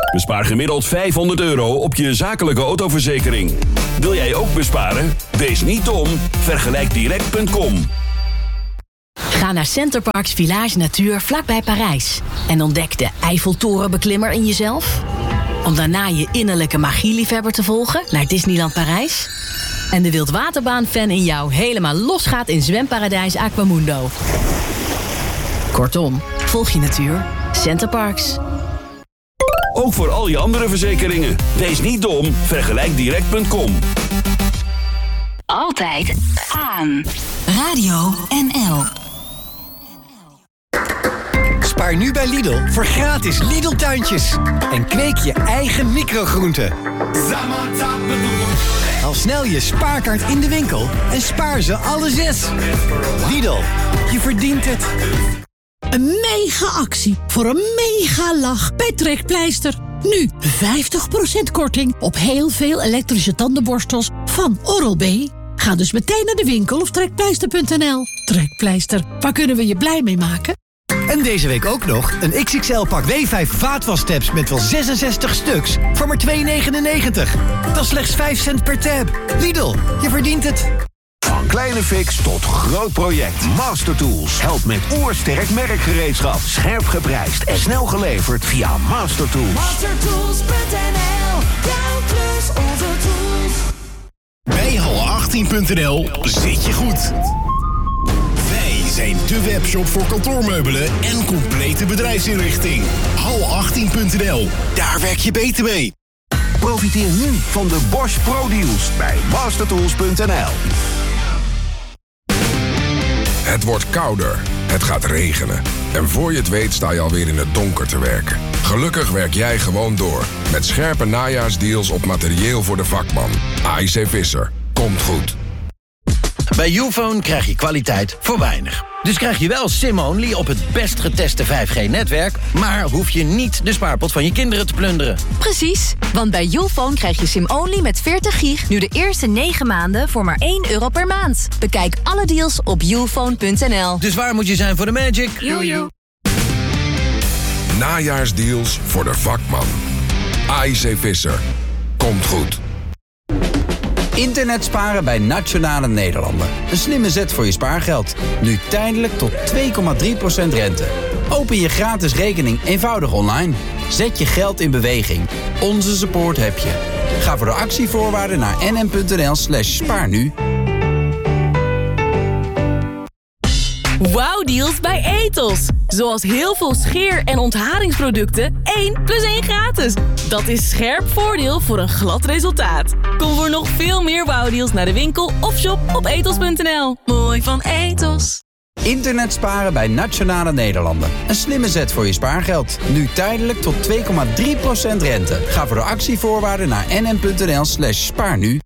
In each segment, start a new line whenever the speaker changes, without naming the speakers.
Bespaar gemiddeld €500 op je zakelijke autoverzekering. Wil jij ook besparen? Wees niet dom. Vergelijkdirect.com.
Ga naar Centerparks Village Natuur vlakbij Parijs. En ontdek de Eiffeltorenbeklimmer in jezelf. Om daarna je innerlijke magieliefhebber te volgen naar Disneyland Parijs. En de wildwaterbaan-fan in jou helemaal losgaat in zwemparadijs Aquamundo. Kortom, volg je natuur. Centerparks.
Ook voor al je andere verzekeringen. Wees niet dom. Vergelijkdirect.com.
Altijd aan. Radio NL.
Spaar nu bij Lidl voor gratis Lidl-tuintjes. En kweek je eigen microgroenten. Haal snel je spaarkaart in de winkel en spaar ze alle 6. Lidl, je verdient het.
Een mega-actie voor een mega-lach bij Trekpleister. Nu 50% korting op heel veel elektrische tandenborstels van Oral-B. Ga dus meteen naar de winkel of trekpleister.nl. Trekpleister, waar kunnen we je blij mee maken?
En deze week ook nog een XXL-pak W5 vaatwastabs met wel 66 stuks voor maar €2,99. Dat is slechts 5 cent per tab. Lidl, je verdient het.
Van kleine fix tot groot project. Master Tools helpt met oersterk merkgereedschap. Scherp geprijsd en snel geleverd via Master Tools.
Mastertools.nl. Jouw klus, onze tools.
Bij hal18.nl zit je goed. Wij zijn de webshop voor kantoormeubelen en complete bedrijfsinrichting. Hal18.nl, daar werk je beter mee.
Profiteer nu van de Bosch Pro-deals bij mastertools.nl.
Het wordt kouder, het gaat regenen. En voor je het weet sta je alweer in het donker te werken. Gelukkig werk jij gewoon door. Met scherpe najaarsdeals op materieel voor de vakman. AIC Visser. Komt goed.
Bij Youfone krijg je kwaliteit voor weinig. Dus krijg je wel SIM-only op het best geteste 5G-netwerk... maar hoef je niet de spaarpot van je kinderen te plunderen.
Precies, want bij Youfone krijg je SIM-only met 40 gig... nu de eerste 9 maanden voor maar €1 per maand. Bekijk alle deals op youfone.nl.
Dus waar moet je zijn voor de magic?
Jojo.
Najaarsdeals voor de vakman. AIC Visser. Komt goed.
Internet sparen bij Nationale Nederlanden. Een slimme zet voor je spaargeld. Nu tijdelijk tot 2,3% rente. Open je gratis rekening eenvoudig online. Zet je geld in beweging. Onze support heb je. Ga voor de actievoorwaarden naar nm.nl/spaarnu.
Wauwdeals bij Ethos. Zoals heel veel scheer- en ontharingsproducten 1 + 1 gratis. Dat is scherp voordeel voor een glad resultaat. Kom voor nog veel meer wauwdeals naar de winkel of shop op ethos.nl. Mooi van Ethos.
Internet sparen bij Nationale Nederlanden. Een slimme zet voor je spaargeld. Nu tijdelijk tot 2,3% rente. Ga voor de actievoorwaarden naar nm.nl/spaarnu.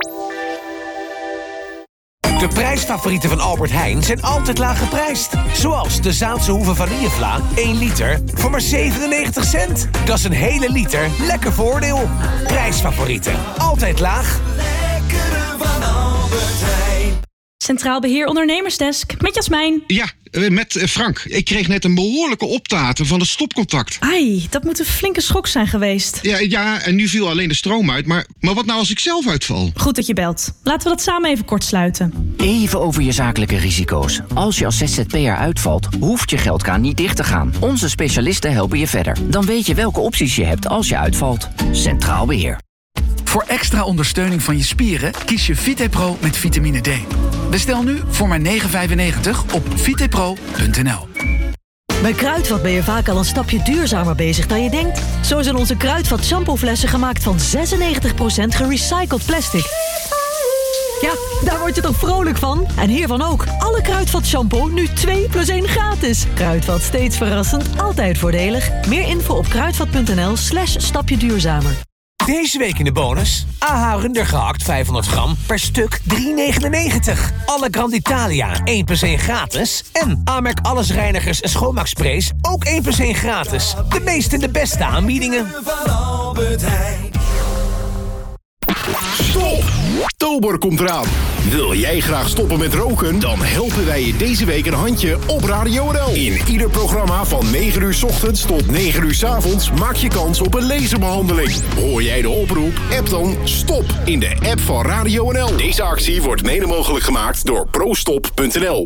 De prijsfavorieten van Albert Heijn zijn altijd laag geprijsd. Zoals de Zaanse Hoeve vanillevla, 1 liter, voor maar 97 cent. Dat is een hele liter, lekker voordeel. Prijsfavorieten, altijd laag.
Lekkere van Albert Heijn.
Centraal Beheer Ondernemersdesk, met Jasmijn.
Ja, met Frank. Ik kreeg net een behoorlijke optaten van het stopcontact.
Ai, dat moet een flinke schok zijn geweest.
Ja, en nu viel alleen de stroom uit. Maar wat nou als ik zelf uitval?
Goed dat je belt. Laten we dat samen even kort sluiten.
Even over je zakelijke risico's. Als je als ZZP'er uitvalt, hoeft je geldkraan niet dicht te gaan. Onze specialisten helpen je verder. Dan weet je welke opties je hebt als je uitvalt. Centraal Beheer.
Voor extra ondersteuning van je spieren kies je VitePro met vitamine D. Bestel nu voor maar €9,95 op vitepro.nl.
Bij Kruidvat ben je vaak al een stapje duurzamer bezig dan je denkt. Zo zijn onze Kruidvat shampooflessen gemaakt van 96% gerecycled plastic. Ja, daar word je toch vrolijk van? En hiervan ook. Alle Kruidvat shampoo nu 2 + 1 gratis. Kruidvat, steeds verrassend, altijd voordelig. Meer info op kruidvat.nl/stapje duurzamer.
Deze week in de bonus. AH Runder gehakt 500 gram per stuk 3,99. Alle Grand Italia 1 + 1 gratis. En Amerk Allesreinigers en schoonmaaksprays ook 1 + 1 gratis. De meeste en de beste aanbiedingen.
Van Albert Heijn.
Stop! Oktober komt eraan. Wil jij graag stoppen met roken? Dan helpen wij je deze week een handje op Radio NL. In ieder programma van 9 uur 's ochtends tot 9 uur 's avonds maak je kans op een laserbehandeling. Hoor jij de oproep? App dan STOP in de app van Radio NL. Deze actie wordt mede mogelijk gemaakt door prostop.nl.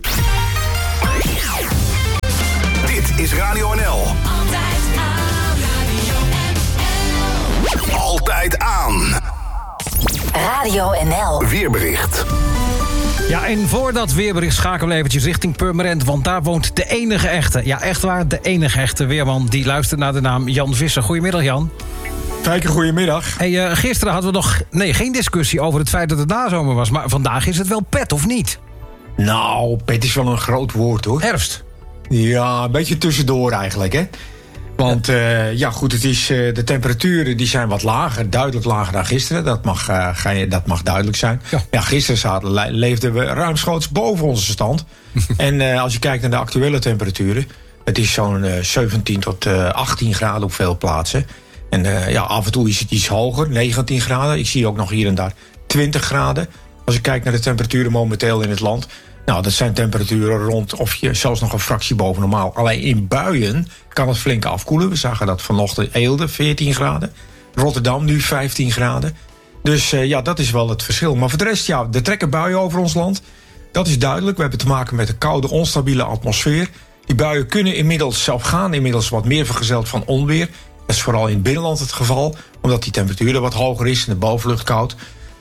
Dit is Radio NL. Altijd aan.
Radio NL.
Weerbericht.
Ja, en voor dat weerbericht schakelen we eventjes richting Purmerend, want daar woont de enige echte, ja echt waar, de enige echte weerman die luistert naar de naam Jan Visser. Goedemiddag, Jan.
Fijke, goedemiddag.
Hey, gisteren hadden we nog geen discussie over het feit dat het nazomer was, maar vandaag is het wel pet, of niet?
Nou, pet is wel een groot woord, hoor.
Herfst.
Ja, een beetje tussendoor eigenlijk, hè. Want goed, het is, de temperaturen die zijn wat lager, duidelijk lager dan gisteren. Dat mag duidelijk zijn. Ja, gisteren leefden we ruimschoots boven onze stand. En als je kijkt naar de actuele temperaturen, het is zo'n 17 tot 18 graden op veel plaatsen. En af en toe is het iets hoger, 19 graden. Ik zie ook nog hier en daar 20 graden. Als ik kijk naar de temperaturen momenteel in het land, nou, dat zijn temperaturen rond of je zelfs nog een fractie boven normaal. Alleen in buien kan het flink afkoelen. We zagen dat vanochtend Eelde, 14 graden. Rotterdam nu 15 graden. Dus dat is wel het verschil. Maar voor de rest, er trekken buien over ons land. Dat is duidelijk. We hebben te maken met een koude, onstabiele atmosfeer. Die buien kunnen inmiddels wat meer vergezeld van onweer. Dat is vooral in het binnenland het geval, omdat die temperatuur wat hoger is en de bovenlucht koud.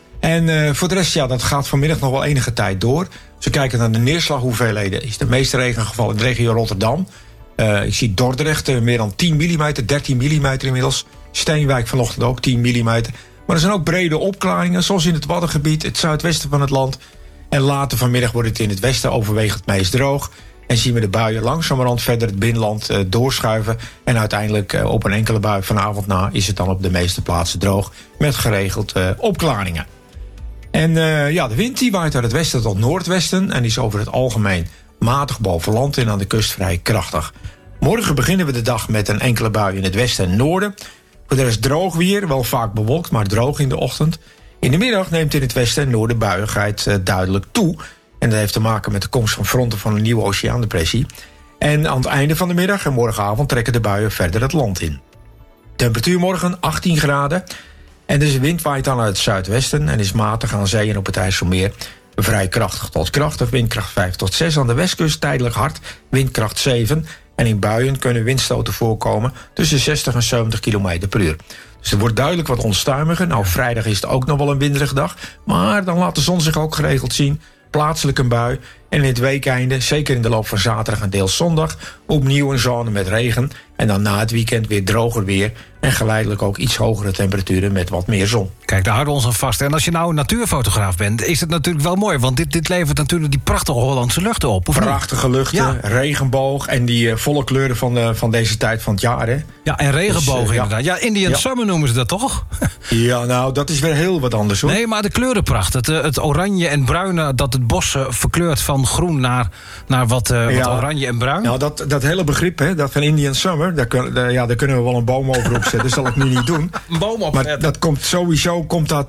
En voor de rest, dat gaat vanmiddag nog wel enige tijd door. Als we kijken naar de neerslaghoeveelheden, is de meeste regengeval in de regio Rotterdam. Ik zie Dordrecht meer dan 10 mm, 13 mm inmiddels. Steenwijk vanochtend ook 10 mm. Maar er zijn ook brede opklaringen, zoals in het Waddengebied, het zuidwesten van het land. En later vanmiddag wordt het in het westen overwegend meest droog. En zien we de buien langzamerhand verder het binnenland doorschuiven. En uiteindelijk op een enkele bui vanavond na is het dan op de meeste plaatsen droog, met geregeld opklaringen. En de wind die waait uit het westen tot noordwesten en is over het algemeen matig boven land en aan de kust vrij krachtig. Morgen beginnen we de dag met een enkele bui in het westen en noorden. Voor de rest droog weer, wel vaak bewolkt, maar droog in de ochtend. In de middag neemt in het westen en noorden buiigheid duidelijk toe. En dat heeft te maken met de komst van fronten van een nieuwe oceaandepressie. En aan het einde van de middag en morgenavond trekken de buien verder het land in. Temperatuur morgen 18 graden. En de wind waait dan uit het zuidwesten en is matig aan zee en op het IJsselmeer. Vrij krachtig tot krachtig, windkracht 5 tot 6 aan de westkust, tijdelijk hard, windkracht 7. En in buien kunnen windstoten voorkomen tussen 60 en 70 km per uur. Dus er wordt duidelijk wat onstuimiger. Nou, vrijdag is het ook nog wel een winderige dag. Maar dan laat de zon zich ook geregeld zien. Plaatselijk een bui. En in het weekeinde, zeker in de loop van zaterdag en deels zondag, opnieuw een zone met regen. En dan na het weekend weer droger weer. En geleidelijk ook iets hogere temperaturen met wat meer zon.
Kijk, daar houden we ons aan vast. En als je nou een natuurfotograaf bent, is het natuurlijk wel mooi. Want dit levert natuurlijk die prachtige Hollandse luchten op.
Prachtige luchten, regenboog en die volle kleuren van deze tijd van het jaar. Hè?
Ja, en regenboog inderdaad. Ja, Indian Summer noemen ze dat toch?
Ja, nou, dat is weer heel wat anders, hoor.
Nee, maar de kleurenpracht. Het oranje en bruine, dat het bos verkleurt van groen naar wat oranje en bruin.
Nou, dat hele begrip, hè, dat van Indian Summer, daar kunnen we wel een boom over opzetten. Dat zal ik nu niet doen.
Een boom opzetten.
Maar dat komt sowieso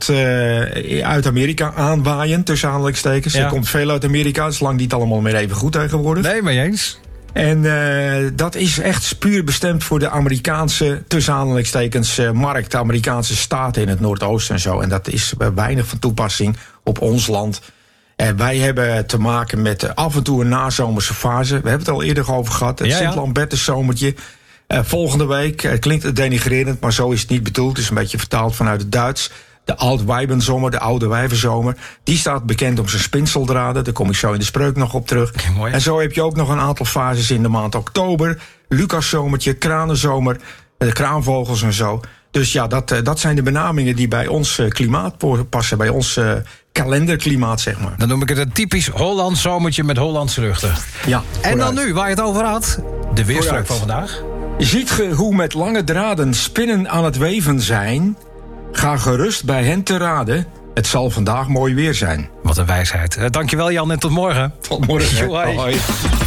uit Amerika aanwaaien, tussen aanhalingstekens. Er komt veel uit Amerika, zolang niet allemaal meer even goed tegenwoordig.
Nee, maar eens.
En dat is echt puur bestemd voor de Amerikaanse, tussen aanhalingstekens, markt. De Amerikaanse staten in het Noordoosten en zo. En dat is weinig van toepassing op ons land. En wij hebben te maken met af en toe een nazomerse fase. We hebben het al eerder over gehad. Het Sint-Lambertus zomertje. Volgende week, klinkt het denigrerend, maar zo is het niet bedoeld. Het is een beetje vertaald vanuit het Duits. De Oud-Weibenzomer, de Oude Wijvenzomer. Die staat bekend om zijn spinseldraden. Daar kom ik zo in de spreuk nog op terug.
Mooi.
En zo heb je ook nog een aantal fases in de maand oktober. Lucaszomertje, Kranenzomer, de kraanvogels en zo. Dus ja, dat zijn de benamingen die bij ons klimaat passen. Bij ons kalenderklimaat, zeg maar.
Dan noem ik het een typisch Hollands zomertje met Hollandse luchten.
Ja,
en dan nu, waar je het over had, de weerspreuk van vandaag.
Ziet ge hoe met lange draden spinnen aan het weven zijn? Ga gerust bij hen te raden. Het zal vandaag mooi weer zijn.
Wat een wijsheid. Dankjewel Jan en tot morgen.
Tot morgen.
Hoi.